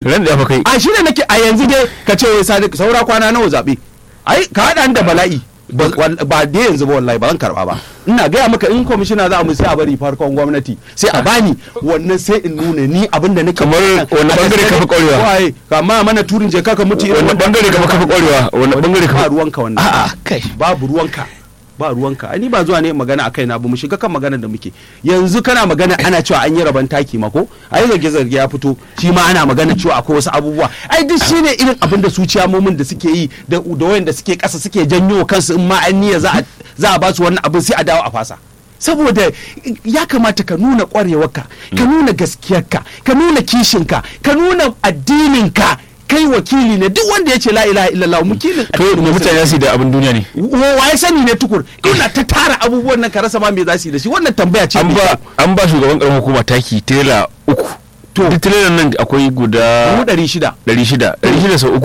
ran da fa kai a shi ne nake a yanzu dai ka ce wai Sadiq saura kwana nawa zabe ai ka hada da bala'i ba dai yanzu ba wallahi ba zan karba ba ina gaya maka in kwamishina za mu sai a bari farkon gwamnati sai a bani wannan sai in nuna ni abinda nake kamar wani bangare kafa kwarewa wai kama mana turin je kaka mutu wani bangare kafa kwarewa wani bangare ba kafa ruwanka wannan a'a kai babu ruwanka ba ruwanka ai ni ba zuwa ne magana akai na ba mu shiga kan maganar da muke yanzu kana magana ana cewa an yi raban taki mako ai zarge ya fito shi ma ana magana cewa akwai wasu abubuwa ai duk shine irin abin da su ciyamomin da suke yi da wayanda suke kasa suke janyo kansu in ma an niyya za a ba su wannan abin sai a dawo a fasa saboda ya kamata ka nuna kwarewarka ka nuna gaskiyarka ka nuna kishinka ka nuna addininka kai wakili ne duk wanda ya ce la ilaha illallah wakilin to mutane su da abin duniya ne waye sani ne tukur ina ta tara abubuwan nan ka rasa ma me za su yi da shi wannan tambaya ce an ba shugaban karamar hukuma taki tela 3 to duk telan nan akwai guda 600 sau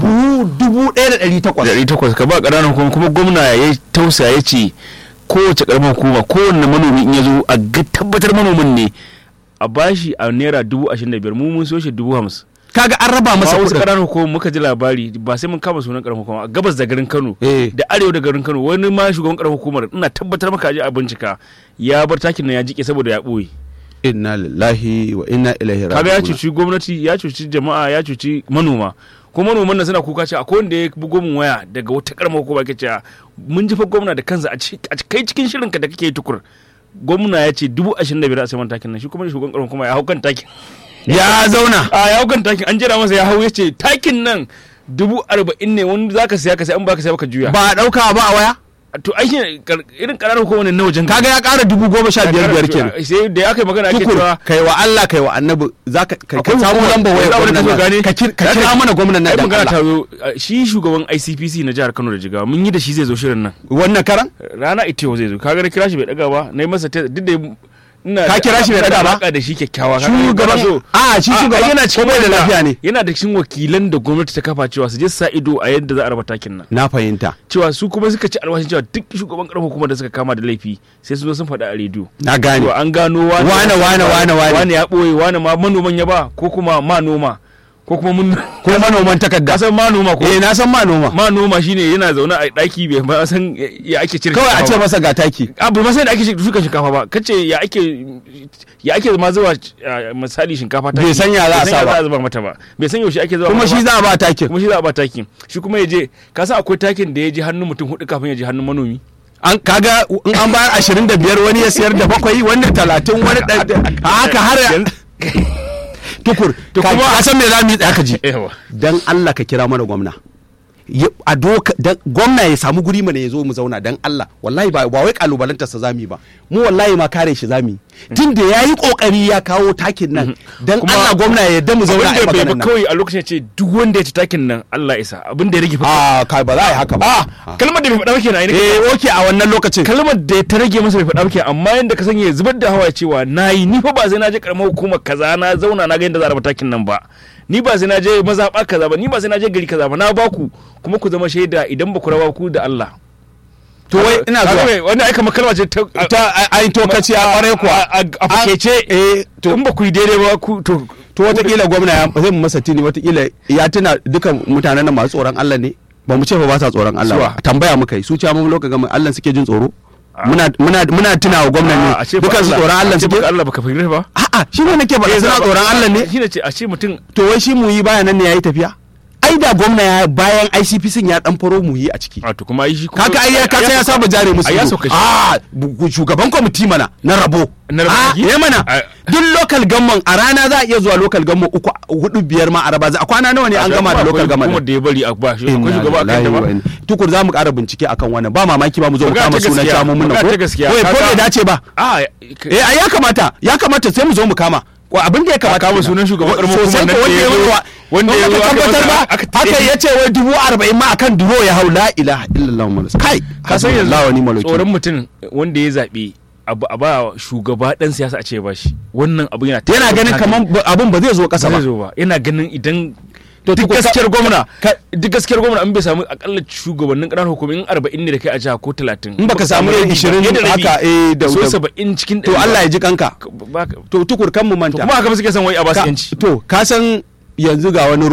1,800 ka ba ƙananan hukuma kuma gwamna ya tausa ya ce kowace karamar hukuma kowanne manomi in ya zo a tabbatar manomin ne a bashi a naira 25,000 mu mun so shi 50,000 kaga an raba masa kuɗin ƙaramin hukumar muka ji labari ba sai mun kama sunan ƙaramin hukuma a gabas da garin Kano da arewa da garin Kano wani ma shugaban ƙaramin hukumar ina tabbatar maka aje a bincika ya bar takin nan ya jike saboda ya ɓoye inna lillahi wa inna ilaihi raji'un kaga ya cuci gwamnati ya cuci jama'a ya cuci manoma ko manoman nan suna kuka cewa akwai wanda ya bugo min waya daga wata ƙaramar hukuma yake cewa mun ji fa gwamna da kansa a kai cikin shirinka da kake yi tukur gwamna ya ce 25,000 a saman takin nan shi kuma shugaban ƙaramin hukuma ya hau kan takin ya zauna ya hau kan takin an jira masa ya hau ya ce takin nan 40,000 ne wani za ka siya ka sai an baka sai baka juya ba a ɗauka ba a waya to ai irin ƙananan hukumar na wajen kaga ya ƙara 15,500 kenan sai da aka yi magana ake cewa kai wa Allah kai wa annabi zaka ka samu lamba waya gwamnati ka kira mana gwamnatin nan da magana ta zo shi shugaban ICPC na jihar Kano da Jigawa mun yi da shi zai zo shirin nan wannan karan rana ita zai zo kaga na kira shi bai daga ba nayi masa duk da ka kira shi bai daga ba da shi kyakkyawa shugaban shi shugaban yana cikin da lafiya ne yana da cikin wakilan da gwamnati ta kafa cewa su je sa ido a yadda za a raba takin nan na fahimta cewa su kuma suka ci alwashin cewa duk shugaban karamar hukumar da suka kama da laifi sai su zo sun faɗa a rediyo na gane an gano wani ya ɓoye wani ma manoman ya ba ko kuma manoma ko kuma manoman takarda san manoma ko na san manoma shine yana zaune a daki bai ba san ya ake cire kawai a ce masa ga taki abu ba sai da ake shuka shinkafa ba kace ya ake ma zuwa misali shinkafa taki bai san ya za a sa ba zuba mata ba bai san yaushe ake zuwa kuma shi za a ba takin shi kuma yaje ka san akwai takin da ya je hannun mutum 4 kafin ya je hannun manomi an kaga in an bayar 25 wani ya siyar da 7 wani 30 wani haka har tukur kuma a san me za mu yi tsaka ji dan Allah ka kira mana gwamna a doka gwamna ya samu guri mana ya zo mu zauna dan Allah wallahi ba wai kalubalantar sa zami ba mu wallahi ma kare shi zami tunda yayi kokari ya kawo takin nan dan Allah gwamna ya yarda mu zauna a maganar nan kawai a lokacin ce duk wanda ya ci takin nan Allah isa abin da ya rage fa kai ba za a yi haka ba kalmar da bai faɗa ba kenan okay a wannan lokacin kalmar da ta rage masa bai faɗa ba kenan amma yanda ka sanya zubar da hawa cewa nayi ni fa ba sai na je karamar hukumar kaza na zauna na ga yanda za a raba takin nan ba ni ba sai na je mazaɓa kaza ba ni ba sai na je gari kaza ba na ba ku kuma ku zama shaida idan ba ku raba ku da Allah to wai ina zuwa wannan ai kamar kalma ce ta ai to kace a kware kuwa a fakece to in ba ku yi daidai ba ku to watakila gwamna ya zai masa tini watakila ya tuna dukan mutanen nan masu tsoron Allah ne ba mu ce ba sa tsoron Allah ba tambaya muka yi su ce mun lokacin ga Allah suke jin tsoro muna tuna wa gwamnati ne dukan su tsoron Allah suke Allah baka fahimta ba a'a shi ne nake ba suna tsoron Allah ne shine ce a ce mutum to wai shi mu yi bayan nan ne yayi tafiya ai da gwamna ya bayan ICPC ya dan faro mu yi a ciki to kuma ai shi kaga ai ya saba jare musu shugaban kwamiti mana na rabo ne mana duk local government a rana za a iya zuwa local government 3 4 5 ma a raba a kwana nawa ne an gama da local government kuma da ya bari a ba shi akwai shugaba a kai da ba tukur za mu ƙara bincike akan wannan ba mamaki ba mu zo mu kama sunan shamu mun ko bai dace ba ya kamata sai mu zo mu kama abin da ya kamata kama sunan shugaban karamar hukumar nan wanda ya tabbatar ba haka ya ce wai 40,000 ma akan duro ya hau la ilaha illallah muhammadu kai ka san yanzu tsoron mutum wanda ya zabe a ba shugaba dan siyasa a ce ba shi wannan abu yana ganin kaman abun ba zai zo kasa ba yana ganin idan duk gaskiyar gwamna an bai samu akalla shugabannin ƙananan hukumomin 40 ne da kai a jiha ko 30 in baka samu 20 haka da so 70 cikin to Allah ya ji kanka to tukur kan mu manta kuma haka suke son wai a ba su yanci to ka san yanzu ga wani